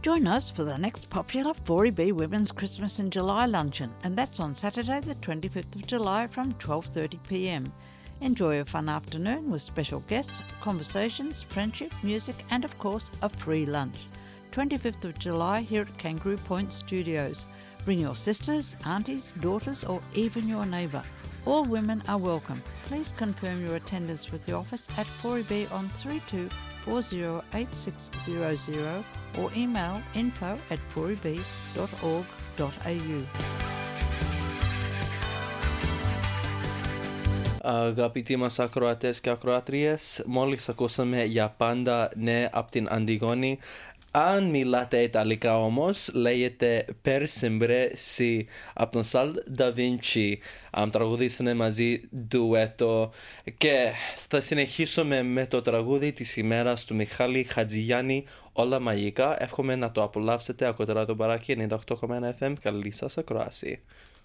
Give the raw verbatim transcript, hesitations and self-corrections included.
Join us for the next popular four E B Women's Christmas in July luncheon, and that's on Saturday the twenty-fifth of July from twelve thirty p m. Enjoy a fun afternoon with special guests, conversations, friendship, music and of course a free lunch. twenty-fifth of July here at Kangaroo Point Studios. Bring your sisters, aunties, daughters or even your neighbour. All women are welcome. Please confirm your attendance with the office at four E B on three two four zero eight six zero zero or email info at four e b dot org dot a u. Αγαπητοί μας ακροατές και ακροατρίες, μόλις ακούσαμε για πάντα ναι από την Αντιγόνη. Αν μιλάτε Ιταλικά όμως, λέγεται Per sempre sì από τον Σαλ Da Vinci. Um, τραγουδήσανε μαζί ντουέτο και θα συνεχίσουμε με το τραγούδι της ημέρας του Μιχάλη Χατζηγιάννη, Όλα Μαγικά. Εύχομαι να το απολαύσετε από το Ραδιοπαράκι ενενήντα οκτώ κόμμα ένα εφ εμ. Καλή σας ακρόαση.